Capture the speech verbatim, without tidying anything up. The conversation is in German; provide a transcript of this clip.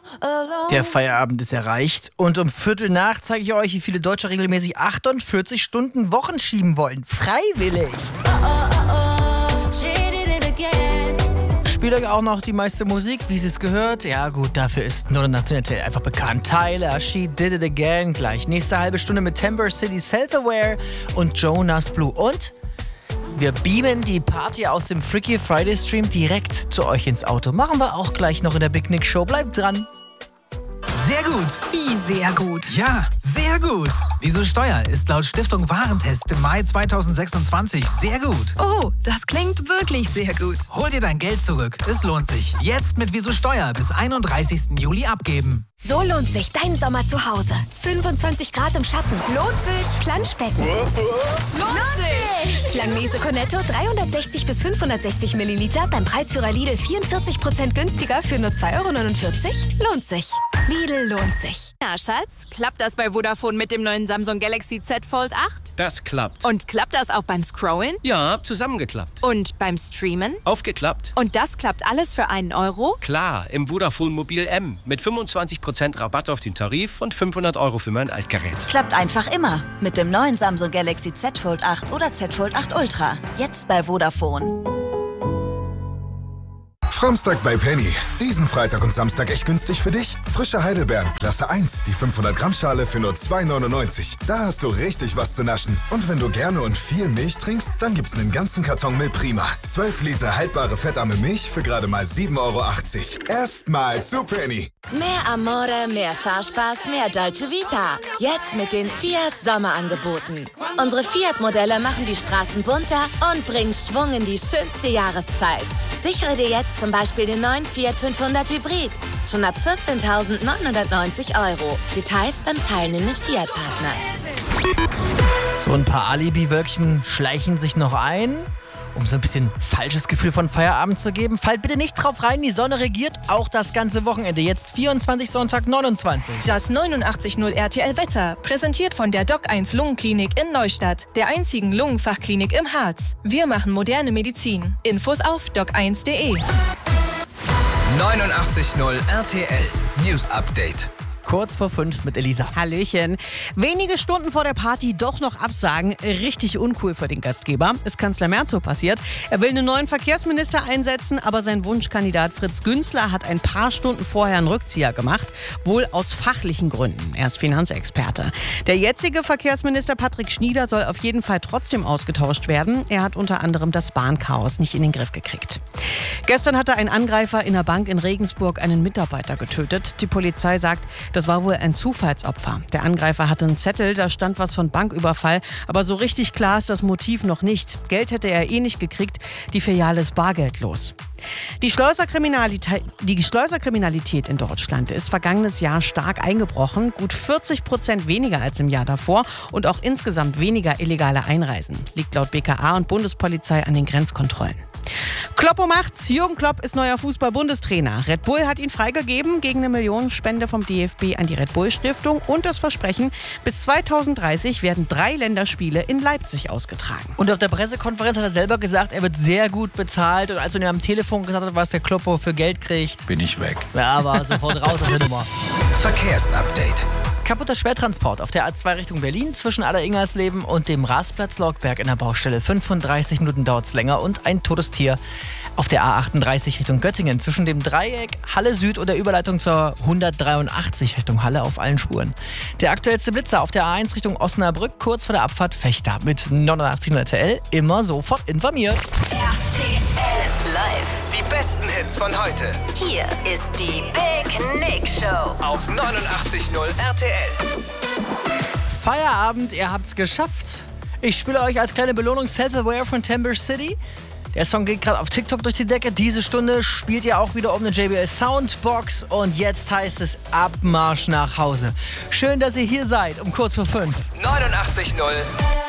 Der Feierabend ist erreicht und um Viertel nach zeige ich euch, wie viele Deutsche regelmäßig achtundvierzig Stunden Wochen schieben wollen. Freiwillig. Spielt euch auch noch die meiste Musik, wie sie es gehört. Ja gut, dafür ist neunundachtzig N L T einfach bekannt. Tyler, She Did It Again. Gleich nächste halbe Stunde mit Timber City, Self-Aware und Jonas Blue. Und wir beamen die Party aus dem Freaky Friday Stream direkt zu euch ins Auto. Machen wir auch gleich noch in der Big Nick Show. Bleibt dran. Sehr gut. Wie sehr gut? Ja, sehr gut. Wieso Steuer ist laut Stiftung Warentest im Mai zweitausendsechsundzwanzig sehr gut. Oh, das klingt wirklich sehr gut. Hol dir dein Geld zurück. Es lohnt sich. Jetzt mit Wieso Steuer bis einunddreißigsten Juli abgeben. So lohnt sich dein Sommer zu Hause. fünfundzwanzig Grad im Schatten. Lohnt sich. Planschbecken. Lohnt sich. Langnese Cornetto dreihundertsechzig bis fünfhundertsechzig Milliliter beim Preisführer Lidl vierundvierzig Prozent günstiger für nur zwei Euro neunundvierzig. Lohnt sich. Lidl lohnt sich. Na, Schatz, klappt das bei Vodafone mit dem neuen Samsung Galaxy Z Fold acht? Das klappt. Und klappt das auch beim Scrollen? Ja, zusammengeklappt. Und beim Streamen? Aufgeklappt. Und das klappt alles für einen Euro? Klar, im Vodafone Mobil M mit fünfundzwanzig Prozent Rabatt auf den Tarif und fünfhundert Euro für mein Altgerät. Klappt einfach immer mit dem neuen Samsung Galaxy Z Fold acht oder Z Fold acht Ultra. Jetzt bei Vodafone. Framstag bei Penny. Diesen Freitag und Samstag echt günstig für dich. Frische Heidelbeeren, Klasse eins, die fünfhundert Gramm Schale für nur zwei neunundneunzig. Da hast du richtig was zu naschen. Und wenn du gerne und viel Milch trinkst, dann gibt's einen ganzen Karton Milch Prima. zwölf Liter haltbare fettarme Milch für gerade mal sieben Euro achtzig. Erstmal zu Penny. Mehr Amore, mehr Fahrspaß, mehr Dolce Vita. Jetzt mit den Fiat Sommerangeboten. Unsere Fiat-Modelle machen die Straßen bunter und bringen Schwung in die schönste Jahreszeit. Sichere dir jetzt zum Beispiel den neuen Fiat fünfhundert Hybrid. Schon ab vierzehntausendneunhundertneunzig Euro. Details beim teilnehmenden Fiat-Partner. So ein paar Alibi-Wölkchen schleichen sich noch ein, um so ein bisschen falsches Gefühl von Feierabend zu geben. Fallt bitte nicht drauf rein, die Sonne regiert auch das ganze Wochenende. Jetzt vierundzwanzig, Sonntag neunundzwanzig. Das neunundachtzig Komma null R T L Wetter, präsentiert von der Doc eins Lungenklinik in Neustadt, der einzigen Lungenfachklinik im Harz. Wir machen moderne Medizin. Infos auf doc eins punkt de. neunundachtzig Komma null R T L News Update. Kurz vor fünf mit Elisa. Hallöchen. Wenige Stunden vor der Party doch noch absagen. Richtig uncool für den Gastgeber. Ist Kanzler Merz so passiert. Er will einen neuen Verkehrsminister einsetzen, aber sein Wunschkandidat Fritz Günzler hat ein paar Stunden vorher einen Rückzieher gemacht. Wohl aus fachlichen Gründen. Er ist Finanzexperte. Der jetzige Verkehrsminister Patrick Schnieder soll auf jeden Fall trotzdem ausgetauscht werden. Er hat unter anderem das Bahnchaos nicht in den Griff gekriegt. Gestern hatte ein Angreifer in einer Bank in Regensburg einen Mitarbeiter getötet. Die Polizei sagt, das war wohl ein Zufallsopfer. Der Angreifer hatte einen Zettel, da stand was von Banküberfall, aber so richtig klar ist das Motiv noch nicht. Geld hätte er eh nicht gekriegt, die Filiale ist bargeldlos. Die Schleuserkriminalität, die Schleuserkriminalität in Deutschland ist vergangenes Jahr stark eingebrochen, gut vierzig Prozent weniger als im Jahr davor und auch insgesamt weniger illegale Einreisen. Liegt laut B K A und Bundespolizei an den Grenzkontrollen. Kloppo macht's. Jürgen Klopp ist neuer Fußball-Bundestrainer. Red Bull hat ihn freigegeben gegen eine Millionenspende vom D F B an die Red Bull Stiftung und das Versprechen, bis zweitausenddreißig werden drei Länderspiele in Leipzig ausgetragen. Und auf der Pressekonferenz hat er selber gesagt, er wird sehr gut bezahlt. Und als man ihm am Telefon gesagt hat, was der Kloppo für Geld kriegt, bin ich weg. Ja, war sofort raus aus der Nummer. Verkehrsupdate. Kaputter Schwertransport auf der A zwei Richtung Berlin zwischen Aller-Ingersleben und dem Rastplatz Logberg in der Baustelle. fünfunddreißig Minuten dauert es länger und ein totes Tier auf der A achtunddreißig Richtung Göttingen zwischen dem Dreieck Halle Süd und der Überleitung zur hundertdreiundachtzig Richtung Halle auf allen Spuren. Der aktuellste Blitzer auf der A eins Richtung Osnabrück kurz vor der Abfahrt Fechter mit neunundachtzig Komma null R T L. Immer sofort informiert. R T L Live. Die besten Hits von heute. Hier ist die Big Nick Show auf neunundachtzig Komma null R T L. Feierabend, ihr habt's geschafft. Ich spiele euch als kleine Belohnung Self-Aware von Timber City. Der Song geht gerade auf TikTok durch die Decke. Diese Stunde spielt ihr auch wieder um eine J B L Soundbox. Und jetzt heißt es Abmarsch nach Hause. Schön, dass ihr hier seid um kurz vor fünf. neunundachtzig Komma null